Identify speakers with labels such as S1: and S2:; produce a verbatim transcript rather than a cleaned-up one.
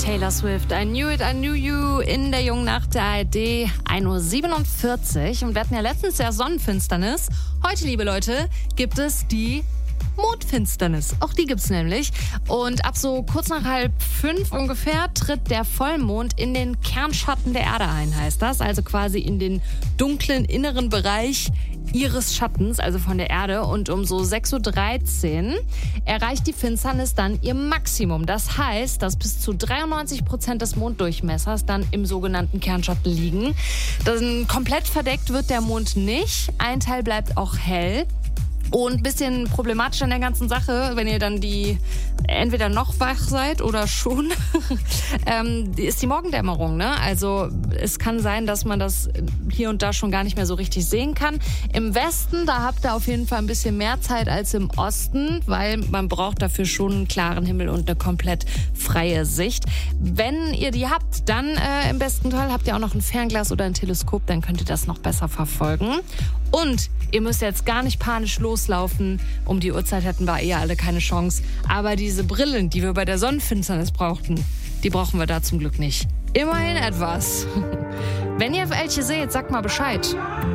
S1: Taylor Swift. I knew it, I knew you in der jungen Nacht der A R D. ein Uhr siebenundvierzig. Und wir hatten ja letztens ja Sonnenfinsternis. Heute, liebe Leute, gibt es die Mondfinsternis. Auch die gibt's nämlich. Und ab so kurz nach halb fünf ungefähr tritt der Vollmond in den Kernschatten der Erde ein, heißt das. Also quasi in den dunklen inneren Bereich ihres Schattens, also von der Erde. Und um so sechs Uhr dreizehn erreicht die Finsternis dann ihr Maximum. Das heißt, dass bis zu dreiundneunzig Prozent des Monddurchmessers dann im sogenannten Kernschatten liegen. Dann komplett verdeckt wird der Mond nicht. Ein Teil bleibt auch hell. Und ein bisschen problematisch an der ganzen Sache, wenn ihr dann die entweder noch wach seid oder schon, ähm, ist die Morgendämmerung. Ne? Also es kann sein, dass man das hier und da schon gar nicht mehr so richtig sehen kann. Im Westen, da habt ihr auf jeden Fall ein bisschen mehr Zeit als im Osten, weil man braucht dafür schon einen klaren Himmel und eine komplett freie Sicht. Wenn ihr die habt, dann äh, im besten Fall habt ihr auch noch ein Fernglas oder ein Teleskop, dann könnt ihr das noch besser verfolgen. Und ihr müsst jetzt gar nicht panisch loslaufen. Um die Uhrzeit hätten wir eher alle keine Chance. Aber diese Brillen, die wir bei der Sonnenfinsternis brauchten, die brauchen wir da zum Glück nicht. Immerhin etwas. Wenn ihr welche seht, sagt mal Bescheid.